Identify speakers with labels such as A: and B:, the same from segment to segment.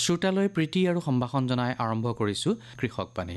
A: শ্ৰোতালৈ প্ৰীতি আৰু সম্ভাষণ জনাই আৰম্ভ কৰিছোঁ কৃষক বাণী।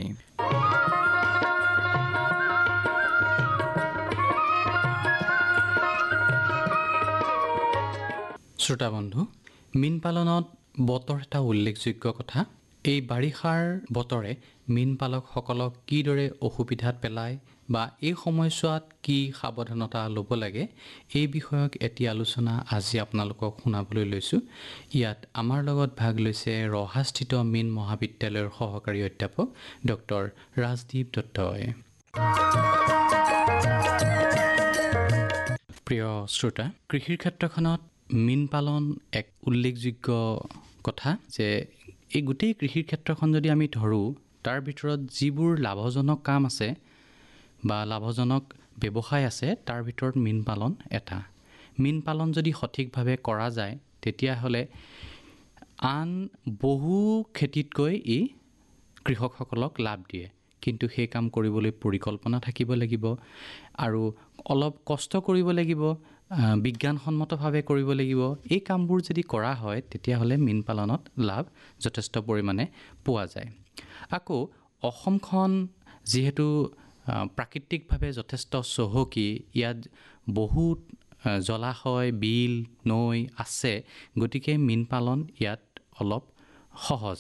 A: শ্ৰোতা বন্ধু, মীন পালনত বতৰ এটা উল্লেখযোগ্য কথা। এই বাৰিষাৰ বতৰে মীন পালকসকলক কিদৰে অসুবিধাত পেলায় বা এই সময়ছোৱাত কি সাৱধানতা ল'ব লাগে, এই বিষয়ক এটি আলোচনা আজি আপোনালোকক শুনাবলৈ লৈছোঁ। ইয়াত আমাৰ লগত ভাগ লৈছে ৰহাস্থিত মীন মহাবিদ্যালয়ৰ সহকাৰী অধ্যাপক ডক্টৰ ৰাজদীপ দত্তই। প্ৰিয় শ্ৰোতা, কৃষিৰ ক্ষেত্ৰখনত মীন পালন এক উল্লেখযোগ্য কথা যে এই গোটেই কৃষিৰ ক্ষেত্ৰখন যদি আমি ধৰোঁ, তাৰ ভিতৰত যিবোৰ লাভজনক কাম আছে বা লাভজনক ব্যৱসায় আছে, তাৰ ভিতৰত মীন পালন এটা। মীন পালন যদি সঠিকভাৱে কৰা যায়, তেতিয়াহ'লে আন বহু খেতিতকৈ ই কৃষকসকলক লাভ দিয়ে। কিন্তু সেই কাম কৰিবলৈ পৰিকল্পনা থাকিব লাগিব আৰু অলপ কষ্ট কৰিব লাগিব, বিজ্ঞানসন্মতভাৱে কৰিব লাগিব। এই কামবোৰ যদি কৰা হয়, তেতিয়াহ'লে মীন পালনত লাভ যথেষ্ট পৰিমাণে পোৱা যায়। আকৌ অসমখন যিহেতু প্ৰাকৃতিকভাৱে যথেষ্ট চহকী, ইয়াত বহুত জলাশয়, বিল, নৈ আছে, গতিকে মীন পালন ইয়াত অলপ সহজ।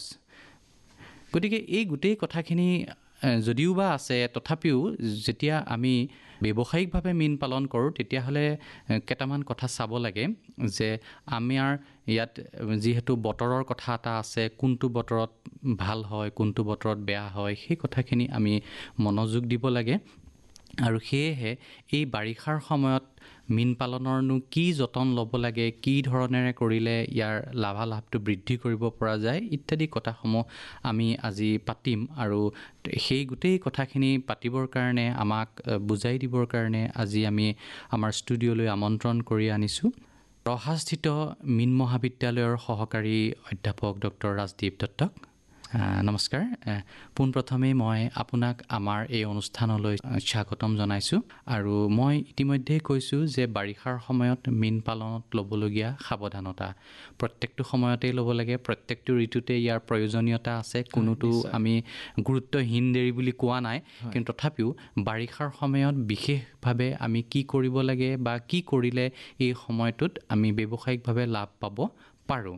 A: গতিকে এই গোটেই কথাখিনি যদিও বা আছে, তথাপিও যেতিয়া আমি ব্যৱসায়িকভাৱে মীন পালন কৰোঁ, তেতিয়াহ'লে কেইটামান কথা চাব লাগে যে আমাৰ ইয়াত যিহেতু বতৰৰ কথা এটা আছে, কোনটো বতৰত ভাল হয়, কোনটো বতৰত বেয়া হয়, সেই কথাখিনি আমি মনোযোগ দিব লাগে। আৰু সেয়েহে এই বাৰিষাৰ সময়ত মীন পালনৰনো কি যতন ল'ব লাগে, কি ধৰণেৰে কৰিলে ইয়াৰ লাভালাভটো বৃদ্ধি কৰিব পৰা যায়, ইত্যাদি কথাসমূহ আমি আজি পাতিম। আৰু সেই গোটেই কথাখিনি পাতিবৰ কাৰণে, আমাক বুজাই দিবৰ কাৰণে আজি আমি আমাৰ ষ্টুডিঅ'লৈ আমন্ত্ৰণ কৰি আনিছোঁ ৰহাস্থিত মীন মহাবিদ্যালয়ৰ সহকাৰী অধ্যাপক ডক্টৰ ৰাজদীপ দত্তক। নমস্কাৰ। পোনপ্ৰথমে মই আপোনাক আমাৰ এই অনুষ্ঠানলৈ স্বাগতম জনাইছোঁ। আৰু মই ইতিমধ্যেই কৈছোঁ যে বাৰিষাৰ সময়ত মীন পালনত ল'বলগীয়া সাৱধানতা প্ৰত্যেকটো সময়তেই ল'ব লাগে, প্ৰত্যেকটো ঋতুতে ইয়াৰ প্ৰয়োজনীয়তা আছে। কোনোটো আমি গুৰুত্বহীন দেৰি বুলি কোৱা নাই, কিন্তু তথাপিও বাৰিষাৰ সময়ত বিশেষভাৱে আমি কি কৰিব লাগে বা কি কৰিলে এই সময়টোত আমি ব্যৱসায়িকভাৱে লাভ পাব পাৰোঁ।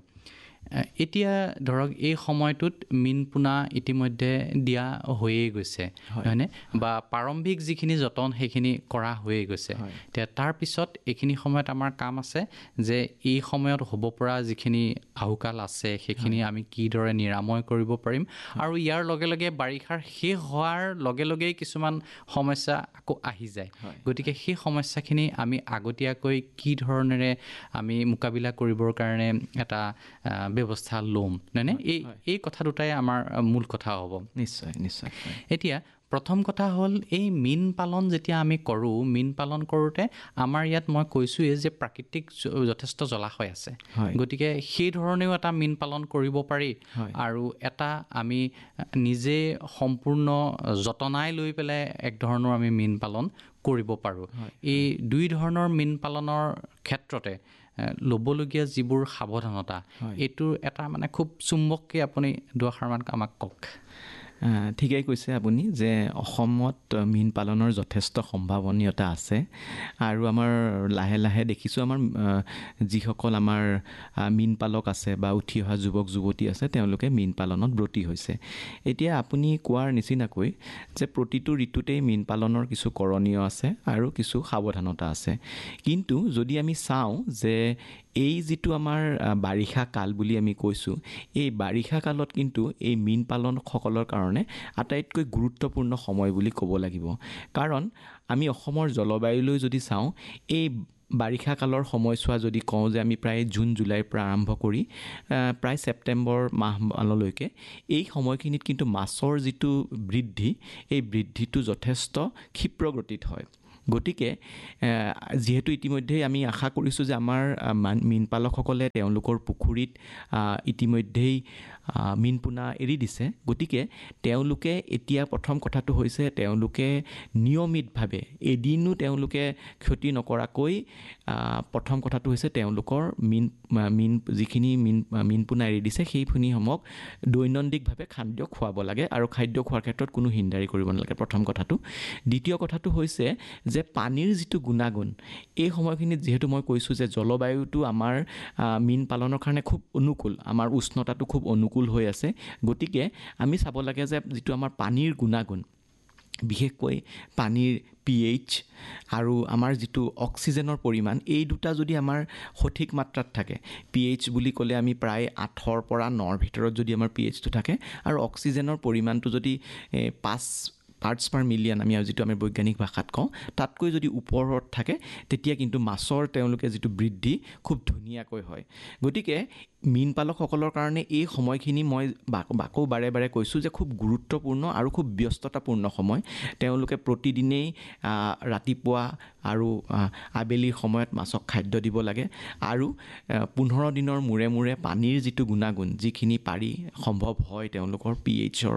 A: এতিয়া ধৰক এই সময়টোত মীন পোনা ইতিমধ্যে দিয়া হৈয়ে গৈছে, হয়নে? বা প্ৰাৰম্ভিক যিখিনি যতন সেইখিনি কৰা হৈয়ে গৈছে। এতিয়া তাৰপিছত এইখিনি সময়ত আমাৰ কাম আছে যে এই সময়ত হ'ব পৰা যিখিনি আহুকাল আছে, সেইখিনি আমি কিদৰে নিৰাময় কৰিব পাৰিম। আৰু ইয়াৰ লগে লগে বাৰিষাৰ শেষ হোৱাৰ লগে লগেই কিছুমান সমস্যা আকৌ আহি যায়। গতিকে সেই সমস্যাখিনি আমি আগতীয়াকৈ কি ধৰণেৰে আমি মোকাবিলা কৰিবৰ কাৰণে এটা ব্যৱস্থা ল'ম, নহয়নে? এই কথা দুটাই আমাৰ মূল কথা হ'ব।
B: নিশ্চয় নিশ্চয়।
A: এতিয়া প্ৰথম কথা হ'ল, এই মীন পালন যেতিয়া আমি কৰোঁ, মীন পালন কৰোঁতে আমাৰ ইয়াত মই কৈছোঁৱেই যে প্ৰাকৃতিক যথেষ্ট জলাশয় আছে। গতিকে সেই ধৰণেও এটা মীন পালন কৰিব পাৰি। আৰু এটা আমি নিজে সম্পূৰ্ণ যতনাই লৈ পেলাই এক ধৰণৰ আমি মীন পালন কৰিব পাৰোঁ। এই দুই ধৰণৰ মীন পালনৰ ক্ষেত্ৰতে ল'বলগীয়া যিবোৰ সাৱধানতা, এইটো এটা মানে খুব চুম্বককৈ আপুনি দুআষাৰমান আমাক কওক।
B: ঠিকেই কৈছে আপুনি যে অসমত মীন পালনৰ যথেষ্ট সম্ভাৱনীয়তা আছে। আৰু আমাৰ লাহে লাহে দেখিছোঁ আমাৰ যিসকল আমাৰ মীন পালক আছে বা উঠি অহা যুৱক যুৱতী আছে, তেওঁলোকে মীন পালনত ব্ৰতী হৈছে। এতিয়া আপুনি কোৱাৰ নিচিনাকৈ যে প্ৰতিটো ঋতুতেই মীন পালনৰ কিছু কৰণীয় আছে আৰু কিছু সাৱধানতা আছে। কিন্তু যদি আমি চাওঁ যে এই যিটো আমাৰ বাৰিষা কাল বুলি আমি কৈছোঁ, এই বাৰিষা কালত কিন্তু এই মীন পালকসকলৰ কাৰণে আটাইতকৈ গুৰুত্বপূৰ্ণ সময় বুলি ক'ব লাগিব। কাৰণ আমি অসমৰ জলবায়ুলৈ যদি চাওঁ, এই বাৰিষা কালৰ সময়ছোৱা যদি কওঁ যে আমি প্ৰায় জুন জুলাইৰ পৰা আৰম্ভ কৰি প্ৰায় ছেপ্টেম্বৰ মাহলৈকে, এই সময়খিনিত কিন্তু মাছৰ যিটো বৃদ্ধি, এই বৃদ্ধিটো যথেষ্ট ক্ষিপ্ৰ গতিত হয়। গতিকে যিহেতু ইতিমধ্যেই আমি আশা কৰিছোঁ যে আমাৰ মীন পালকসকলে তেওঁলোকৰ পুখুৰীত ইতিমধ্যেই মীন পোনা এৰি দিছে। গতিকে তেওঁলোকে এতিয়া প্ৰথম কথাটো হৈছে তেওঁলোকে নিয়মিতভাৱে এদিনো তেওঁলোকে ক্ষতি নকৰাকৈ প্ৰথম কথাটো হৈছে তেওঁলোকৰ যিখিনি মীন পোনা এৰি দিছে সেইখিনিসমূহক দৈনন্দিনভাৱে খাদ্য খুৱাব লাগে আৰু খাদ্য খোৱাৰ ক্ষেত্ৰত কোনো হিন্দাৰি কৰিব নালাগে, প্ৰথম কথাটো। দ্বিতীয় কথাটো হৈছে যে পানীৰ যিটো গুণাগুণ, এই সময়খিনিত যিহেতু মই কৈছোঁ যে জলবায়ুটো আমাৰ মীন পালনৰ কাৰণে খুব অনুকূল, আমাৰ উষ্ণতাটো খুব অনুকূল হৈ আছে। গতিকে আমি চাব লাগে যে যিটো আমাৰ পানীৰ গুণাগুণ, বিশেষকৈ পানীৰ pH আৰু আমাৰ যিটো অক্সিজেনৰ পৰিমাণ, এই দুটা যদি আমাৰ সঠিক মাত্ৰাত থাকে, pH বুলি ক'লে আমি প্ৰায় 8ৰ পৰা 9ৰ ভিতৰত যদি আমাৰ pHটো থাকে আৰু অক্সিজেনৰ পৰিমাণটো যদি 5 পাৰ্টছ পাৰ মিলিয়ন যিটো আমি বৈজ্ঞানিক ভাষাত কওঁ, তাতকৈ যদি ওপৰত থাকে তেতিয়া কিন্তু মাছৰ তেওঁলোকে যিটো বৃদ্ধি খুব ধুনীয়াকৈ হয়। গতিকে মীন পালকসকলৰ কাৰণে এই সময়খিনি মই বাকৌ বাৰে বাৰে কৈছোঁ যে খুব গুৰুত্বপূৰ্ণ আৰু খুব ব্যস্ততাপূৰ্ণ সময়। তেওঁলোকে প্ৰতিদিনেই ৰাতিপুৱা আৰু আবেলিৰ সময়ত মাছক খাদ্য দিব লাগে আৰু 15 দিনৰ মূৰে মূৰে পানীৰ যিটো গুণাগুণ, যিখিনি পাৰি সম্ভৱ হয় তেওঁলোকৰ pHৰ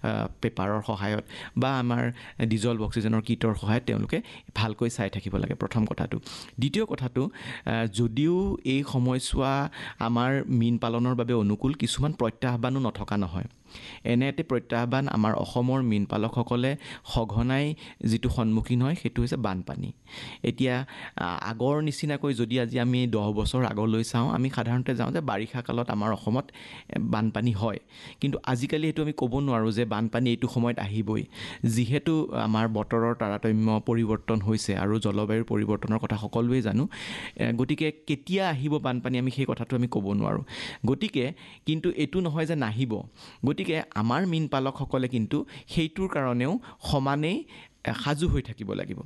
B: পেপাৰৰ সহায়ত বা আমাৰ ডিজল্ভ অক্সিজেনৰ কিটৰ সহায়ত তেওঁলোকে ভালকৈ চাই থাকিব লাগে, প্ৰথম কথাটো। দ্বিতীয় কথাটো, যদিও এই সময়ছোৱা আমাৰ মীন পালনৰ বাবে অনুকূল, কিছুমান প্ৰত্যাহ্বানো নথকা নহয়। এনে এটি প্ৰত্যাহ্বান আমাৰ অসমৰ মীন পালকসকলে সঘনাই যিটো সন্মুখীন হয় সেইটো হৈছে বানপানী। এতিয়া আগৰ নিচিনাকৈ যদি আজি আমি 10 বছৰ আগলৈ চাওঁ, আমি সাধাৰণতে যাওঁ যে বাৰিষা কালত আমাৰ অসমত বানপানী হয়, কিন্তু আজিকালি সেইটো আমি ক'ব নোৱাৰোঁ যে বানপানী এইটো সময়ত আহিবই। যিহেতু আমাৰ বতৰৰ তাৰতম্য পৰিৱৰ্তন হৈছে আৰু জলবায়ুৰ পৰিৱৰ্তনৰ কথা সকলোৱে জানো, গতিকে কেতিয়া আহিব বানপানী আমি সেই কথাটো আমি ক'ব নোৱাৰোঁ। গতিকে কিন্তু এইটো নহয় যে নাহিব। গতিকে আমাৰ মীন পালকসকলে কিন্তু সেইটোৰ কাৰণেও সমানেই সাজু হৈ থাকিব লাগিব।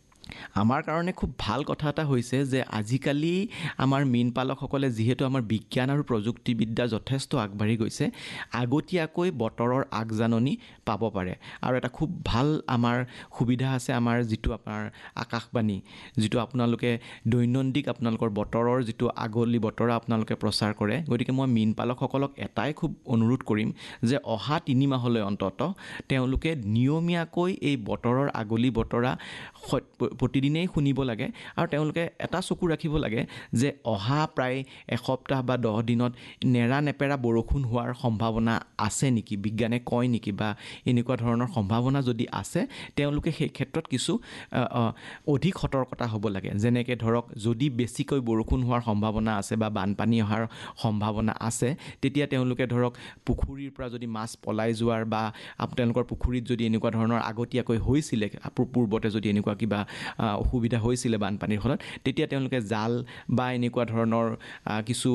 B: আমাৰ কাৰণে খুব ভাল কথা এটা হৈছে যে আজিকালি আমাৰ মীন পালকসকলে যিহেতু আমাৰ বিজ্ঞান আৰু প্ৰযুক্তিবিদ্যা যথেষ্ট আগবাঢ়ি গৈছে, আগতীয়াকৈ বতৰৰ আগজাননী পাব পাৰে। আৰু এটা খুব ভাল আমাৰ সুবিধা আছে, আমাৰ যিটো আপোনাৰ আকাশবাণী, যিটো আপোনালোকে দৈনন্দিন আপোনালোকৰ বতৰৰ যিটো আগলি বতৰা আপোনালোকে প্ৰচাৰ কৰে। গতিকে মই মীন পালকসকলক এটাই খুব অনুৰোধ কৰিম যে অহা 3 মাহলৈ অন্ততঃ তেওঁলোকে নিয়মীয়াকৈ এই বতৰৰ আগলি বতৰা প্ৰতিদিনেই শুনিব লাগে আৰু তেওঁলোকে এটা চকু ৰাখিব লাগে যে অহা প্ৰায় এসপ্তাহ বা 10 দিনত নেৰানেপেৰা বৰষুণ হোৱাৰ সম্ভাৱনা আছে নেকি, বিজ্ঞানে কয় নেকি, বা এনেকুৱা ধৰণৰ সম্ভাৱনা যদি আছে তেওঁলোকে সেই ক্ষেত্ৰত কিছু অধিক সতৰ্কতা হ'ব লাগে। যেনেকৈ ধৰক যদি বেছিকৈ বৰষুণ হোৱাৰ সম্ভাৱনা আছে বা বানপানী অহাৰ সম্ভাৱনা আছে, তেতিয়া তেওঁলোকে ধৰক পুখুৰীৰ পৰা যদি মাছ পলাই যোৱাৰ বা তেওঁলোকৰ পুখুৰীত যদি এনেকুৱা ধৰণৰ আগতীয়াকৈ হৈছিলে, পূৰ্বতে যদি এনেকুৱা কিবা অসুবিধা হৈছিলে বানপানীৰ ফলত, তেতিয়া তেওঁলোকে জাল বা এনেকুৱা ধৰণৰ কিছু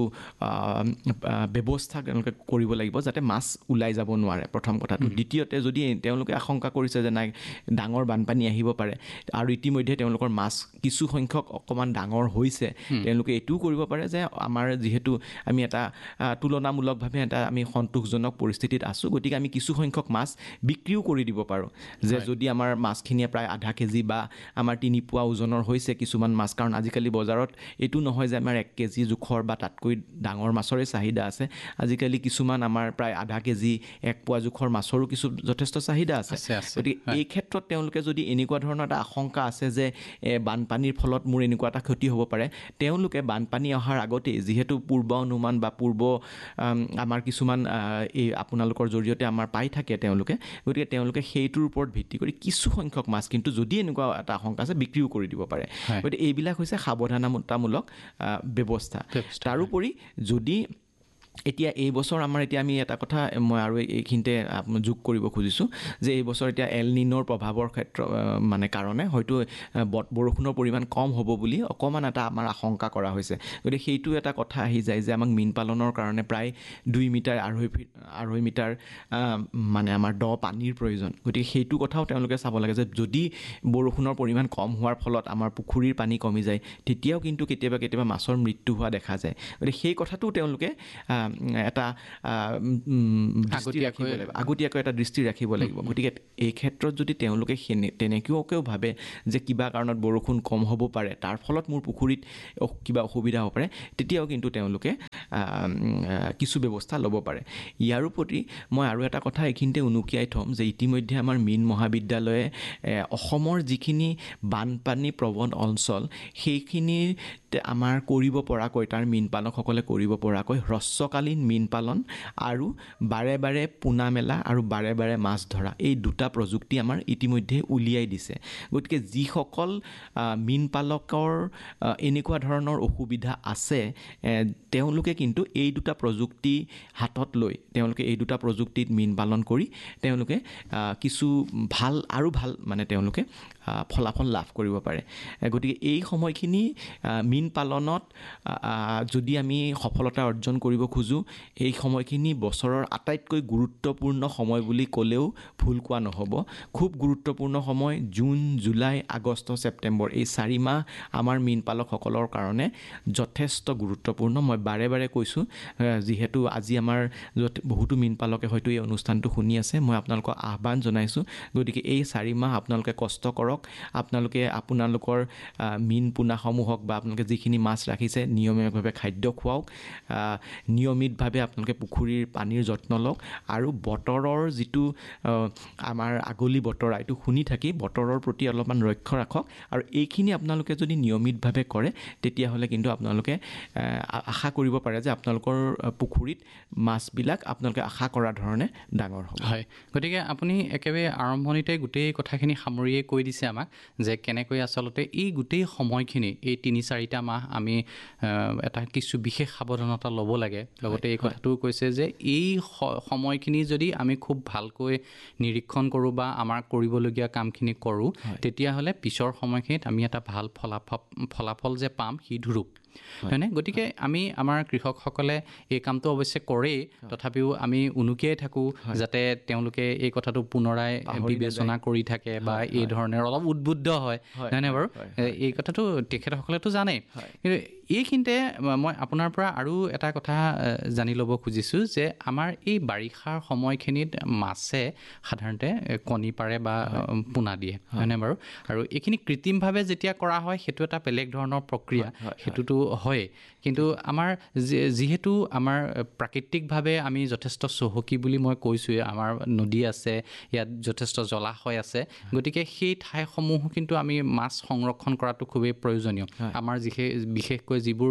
B: ব্যৱস্থা তেওঁলোকে কৰিব লাগিব যাতে মাছ ওলাই যাব নোৱাৰে, প্ৰথম কথাটো। দ্বিতীয়তে, যদি তেওঁলোকে আশংকা কৰিছে যে নাই ডাঙৰ বানপানী আহিব পাৰে আৰু ইতিমধ্যে তেওঁলোকৰ মাছ কিছু সংখ্যক অকণমান ডাঙৰ হৈছে, তেওঁলোকে এইটোও কৰিব পাৰে যে আমাৰ যিহেতু আমি এটা তুলনামূলকভাৱে আমি সন্তোষজনক পৰিস্থিতিত আছোঁ, গতিকে আমি কিছু সংখ্যক মাছ বিক্ৰীও কৰি দিব পাৰোঁ। যে যদি আমাৰ মাছখিনিয়ে প্ৰায় আধা কেজি বা আমাৰ 3 পোৱা ওজনৰ হৈছে কিছুমান মাছ, কাৰণ আজিকালি বজাৰত এইটো নহয় যে আমাৰ 1 কেজি জোখৰ বা তাতকৈ ডাঙৰ মাছৰে চাহিদা আছে। আজিকালি কিছুমান আমাৰ প্ৰায় আধা কেজি 1 পোৱা জোখৰ মাছৰো কিছু যথেষ্ট চাহিদা আছে। গতিকে এই ক্ষেত্ৰত তেওঁলোকে যদি এনেকুৱা ধৰণৰ এটা আশংকা আছে যে বানপানীৰ ফলত মোৰ এনেকুৱা এটা ক্ষতি হ'ব পাৰে, তেওঁলোকে বানপানী অহাৰ আগতেই, যিহেতু পূৰ্ব অনুমান বা আমাৰ কিছুমান এই আপোনালোকৰ জৰিয়তে আমাৰ পাই থাকে তেওঁলোকে, গতিকে তেওঁলোকে সেইটোৰ ওপৰত ভিত্তি কৰি কিছু সংখ্যক মাছ কিন্তু যদি এনেকুৱা এটা আশংকা আছে বিক্ৰীও কৰি দিব পাৰে। গতিকে এইবিলাক হৈছে সাৱধানতামূলক ব্যৱস্থা। তাৰোপৰি যদি এতিয়া এই বছৰ এতিয়া আমি এটা কথা মই আৰু এইখিনিতে যোগ কৰিব খুজিছোঁ যে এই বছৰ এতিয়া এল নিনোৰ প্ৰভাৱৰ কাৰণে হয়তো বৰষুণৰ পৰিমাণ কম হ'ব বুলি অকণমান এটা আমাৰ আশংকা কৰা হৈছে। গতিকে সেইটো এটা কথা আহি যায় যে আমাক মীন পালনৰ কাৰণে প্ৰায় 2 মিটাৰ 2.5 মিটাৰ আমাৰ দ পানীৰ প্ৰয়োজন। গতিকে সেইটো কথাও তেওঁলোকে চাব লাগে যে যদি বৰষুণৰ পৰিমাণ কম হোৱাৰ ফলত আমাৰ পুখুৰীৰ পানী কমি যায়, তেতিয়াও কিন্তু কেতিয়াবা মাছৰ মৃত্যু হোৱা দেখা যায়। গতিকে সেই কথাটো তেওঁলোকে এটা দৃষ্টি ৰাখিব লাগিব, আগতীয়াকৈ এটা দৃষ্টি ৰাখিব লাগিব। গতিকে এই ক্ষেত্ৰত যদি তেওঁলোকে তেনেকুৱাকেও ভাবে যে কিবা কাৰণত বৰষুণ কম হ'ব পাৰে, তাৰ ফলত মোৰ পুখুৰীত কিবা অসুবিধা হ'ব পাৰে, তেতিয়াও কিন্তু তেওঁলোকে কিছু ব্যৱস্থা ল'ব পাৰে। ইয়াৰোপৰি মই আৰু এটা কথা এইখিনিতে উনুকিয়াই থ'ম যে ইতিমধ্যে আমাৰ মীন মহাবিদ্যালয়ে অসমৰ যিখিনি বানপানী প্ৰৱণ অঞ্চল সেইখিনিৰ আমাৰ কৰিব পৰাকৈ, তাৰ মীন পালকসকলে কৰিব পৰাকৈ হ্ৰস্বকালীন মীন পালন আৰু বাৰে বাৰে পোনা মেলা আৰু বাৰে বাৰে মাছ ধৰা, এই দুটা প্ৰযুক্তি আমাৰ ইতিমধ্যে উলিয়াই দিছে। গতিকে যিসকল মীন পালকৰ এনেকুৱা ধৰণৰ অসুবিধা আছে, তেওঁলোকে কিন্তু এই দুটা প্ৰযুক্তি হাতত লৈ তেওঁলোকে এই দুটা প্ৰযুক্তিত মীন পালন কৰি তেওঁলোকে কিছু ভাল মানে তেওঁলোকে ফলাফল লাভ কৰিব পাৰে। গতিকে এই সময়খিনি মীন পালনত যদি আমি সফলতা অৰ্জন কৰিব খোজোঁ, এই সময়খিনি বছৰৰ আটাইতকৈ গুৰুত্বপূৰ্ণ সময় বুলি ক'লেও ভুল কোৱা নহ'ব। খুব গুৰুত্বপূৰ্ণ সময় জুন, জুলাই, আগষ্ট, ছেপ্টেম্বৰ, এই 4 মাহ আমাৰ মীন পালকসকলৰ কাৰণে যথেষ্ট গুৰুত্বপূৰ্ণ। মই বাৰে বাৰে কৈছোঁ, যিহেতু আজি আমাৰ বহুতো মীন পালকে হয়তো এই অনুষ্ঠানটো শুনি আছে, মই আপোনালোকক আহ্বান জনাইছোঁ, গতিকে এই 4 মাহ আপোনালোকে কষ্ট কৰক। আপোনালোকে আপোনালোকৰ মীন পোনাসমূহক বা আপোনালোকে যিখিনি মাছ ৰাখিছে নিয়মীয়াভাৱে খাদ্য খুৱাওক, নিয়মিতভাৱে আপোনালোকে পুখুৰীৰ পানীৰ যত্ন লওক, আৰু বতৰৰ যিটো আমাৰ আগলি বতৰা, এইটো শুনি থাকি বতৰৰ প্ৰতি অলপমান লক্ষ্য ৰাখক। আৰু এইখিনি আপোনালোকে যদি নিয়মিতভাৱে কৰে, তেতিয়াহ'লে কিন্তু আপোনালোকে আশা কৰিব পাৰে যে আপোনালোকৰ পুখুৰীত মাছবিলাক আপোনালোকে আশা কৰা ধৰণে ডাঙৰ হ'ব।
A: হয়, গতিকে আপুনি একেবাৰে আৰম্ভণিতে গোটেই কথাখিনি সামৰিয়ে কৈ দিছে আমাক যে কেনেকৈ আচলতে এই গোটেই সময়খিনি, এই 3-4টা মাহ আমি এটা কিছু বিশেষ সাৱধানতা ল'ব লাগে। লগতে এই কথাটোও কৈছে যে এই সময়খিনি যদি আমি খুব ভালকৈ নিৰীক্ষণ কৰোঁ বা আমাৰ কৰিবলগীয়া কামখিনি কৰোঁ, তেতিয়াহ'লে পিছৰ সময়খিনিত আমি এটা ভাল ফলাফল যে পাম সি ধুৰুক, হয়নে? গতিকে আমি আমাৰ কৃষকসকলে এই কামটো অৱশ্যে কৰেই, তথাপিও আমি উনুকিয়াই থাকোঁ যাতে তেওঁলোকে এই কথাটো পুনৰাই বিবেচনা কৰি থাকে বা এই ধৰণৰ অলপ উদ্বুদ্ধ হয়, হয়নে বাৰু? এই কথাটো তেখেতসকলেতো জানে। কিন্তু এইখিনিতে মই আপোনাৰ পৰা আৰু এটা কথা জানি ল'ব খুজিছোঁ যে আমাৰ এই বাৰিষাৰ সময়খিনিত মাছে সাধাৰণতে কণী পাৰে বা পোনা দিয়ে, হয়নে বাৰু? আৰু এইখিনি কৃত্ৰিমভাৱে যেতিয়া কৰা হয় সেইটো এটা বেলেগ ধৰণৰ প্ৰক্ৰিয়া, সেইটোতো হয়। কিন্তু আমাৰ যিহেতু আমাৰ প্ৰাকৃতিকভাৱে আমি যথেষ্ট চহকী বুলি মই কৈছোঁৱে, আমাৰ নদী আছে, ইয়াত যথেষ্ট জলাশয় আছে, গতিকে সেই ঠাইসমূহ কিন্তু আমি মাছ সংৰক্ষণ কৰাটো খুবেই প্ৰয়োজনীয়। আমাৰ বিশেষকৈ যিবোৰ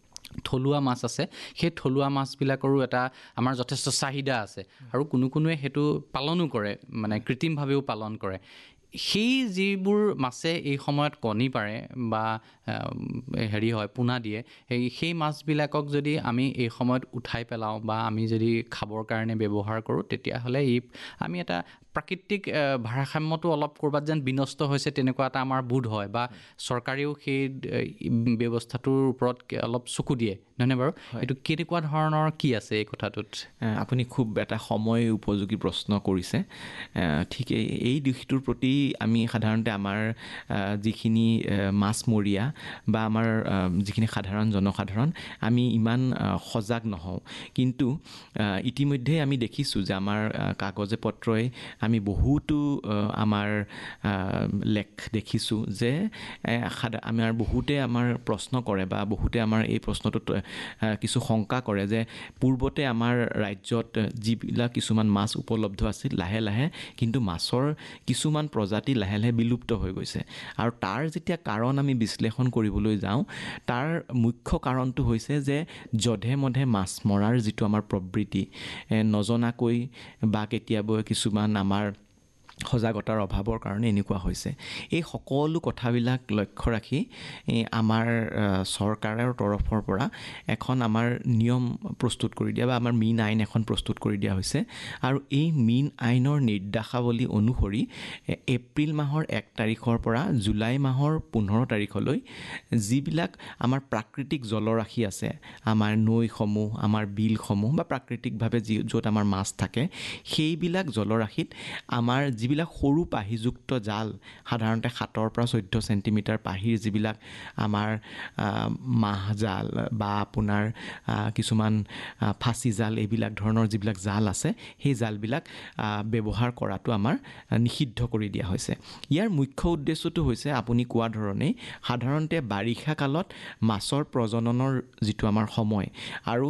A: থলুৱা মাছ আছে, সেই থলুৱা মাছবিলাকৰো এটা আমাৰ যথেষ্ট চাহিদা আছে, আৰু কোনোৱে সেইটো পালনো কৰে, মানে কৃত্ৰিমভাৱেও পালন কৰে। সেই যিবোৰ মাছে এই সময়ত কণী পাৰে বা হয় পোনা দিয়ে, সেই মাছবিলাকক যদি আমি এই সময়ত উঠাই পেলাওঁ বা আমি যদি খাবৰ কাৰণে ব্যৱহাৰ কৰোঁ, তেতিয়াহ'লে আমি এটা প্ৰাকৃতিক ভাৰসাম্যটো অলপ ক'ৰবাত যেন বিনষ্ট হৈছে তেনেকুৱা এটা আমাৰ বোধ হয়, বা চৰকাৰেও সেই ব্যৱস্থাটোৰ ওপৰত অলপ চকু দিয়ে, নহয়নে বাৰু? এইটো কেনেকুৱা ধৰণৰ কি আছে এই কথাটোত?
B: আপুনি খুব এটা সময় উপযোগী প্ৰশ্ন কৰিছে। ঠিকেই, এই দিশটোৰ প্ৰতি আমি সাধাৰণতে আমাৰ যিখিনি মাছমৰীয়া বা আমাৰ যিখিনি সাধাৰণ জনসাধাৰণ, আমি ইমান সজাগ নহওঁ। কিন্তু ইতিমধ্যে আমি দেখিছোঁ যে আমাৰ কাগজে পত্ৰই আমি বহুতো আমাৰ লেখ দেখিছোঁ যে আমাৰ বহুতে আমাৰ প্ৰশ্ন কৰে বা বহুতে আমাৰ এই প্ৰশ্নটোত কিছু শংকা কৰে যে পূৰ্বতে আমাৰ ৰাজ্যত যিবিলাক কিছুমান মাছ উপলব্ধ আছিল, লাহে লাহে কিন্তু মাছৰ কিছুমান প্ৰজাতি লাহে লাহে বিলুপ্ত হৈ গৈছে। আৰু তাৰ যেতিয়া কাৰণ আমি বিশ্লেষণ কৰিবলৈ যাওঁ, তাৰ মুখ্য কাৰণটো হৈছে যে যধে মধে মাছ মৰাৰ যিটো আমাৰ প্ৰবৃত্তি, নজনাকৈ বা কেতিয়াবা কিছুমান আমাৰ সজাগতাৰ অভাৱৰ কাৰণে এনেকুৱা হৈছে। এই সকলো কথাবিলাক লক্ষ্য ৰাখি আমাৰ চৰকাৰৰ তৰফৰ পৰা এখন আমাৰ নিয়ম প্ৰস্তুত কৰি দিয়া বা আমাৰ মীন আইন এখন প্ৰস্তুত কৰি দিয়া হৈছে। আৰু এই মীন আইনৰ নিৰ্দেশাৱলী অনুসৰি এপ্ৰিল মাহৰ 1 তাৰিখৰ পৰা জুলাই মাহৰ 15 তাৰিখলৈ যিবিলাক আমাৰ প্ৰাকৃতিক জলৰাশি আছে, আমাৰ নৈসমূহ, আমাৰ বিলসমূহ বা প্ৰাকৃতিকভাৱে য'ত আমাৰ মাছ থাকে, সেইবিলাক জলৰাশিত আমাৰ যিবিলাক যিবিলাক সৰু পাহিযুক্ত জাল, সাধাৰণতে 7 পৰা 14 চেণ্টিমিটাৰ পাহিৰ যিবিলাক আমাৰ মাহ জাল বা আপোনাৰ কিছুমান ফাঁচি জাল, এইবিলাক ধৰণৰ যিবিলাক জাল আছে, সেই জালবিলাক ব্যৱহাৰ কৰাটো আমাৰ নিষিদ্ধ কৰি দিয়া হৈছে। ইয়াৰ মুখ্য উদ্দেশ্যটো হৈছে আপুনি কোৱা ধৰণেই সাধাৰণতে বাৰিষা কালত মাছৰ প্ৰজননৰ যিটো আমাৰ সময় আৰু